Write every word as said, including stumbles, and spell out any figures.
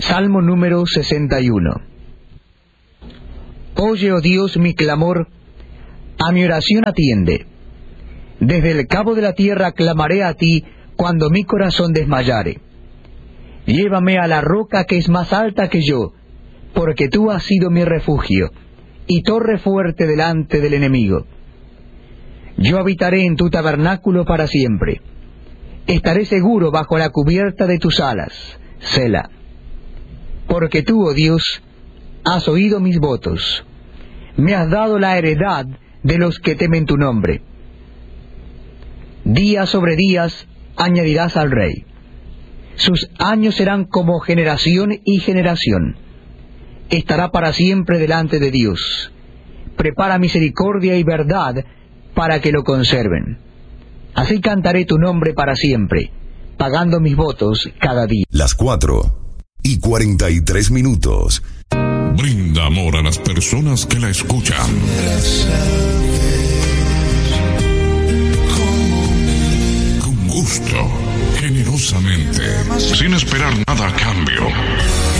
Salmo número sesenta y uno. Oye, oh Dios, mi clamor, a mi oración atiende. Desde el cabo de la tierra clamaré a ti cuando mi corazón desmayare. Llévame a la roca que es más alta que yo, porque tú has sido mi refugio y torre fuerte delante del enemigo. Yo habitaré en tu tabernáculo para siempre. Estaré seguro bajo la cubierta de tus alas, Selah. Porque tú, oh Dios, has oído mis votos. Me has dado la heredad de los que temen tu nombre. Día sobre días añadirás al rey. Sus años serán como generación y generación. Estará para siempre delante de Dios. Prepara misericordia y verdad para que lo conserven. Así cantaré tu nombre para siempre, pagando mis votos cada día. Las cuatro y cuarenta y tres minutos. Brinda amor a las personas que la escuchan. Con gusto, generosamente, sin esperar nada a cambio.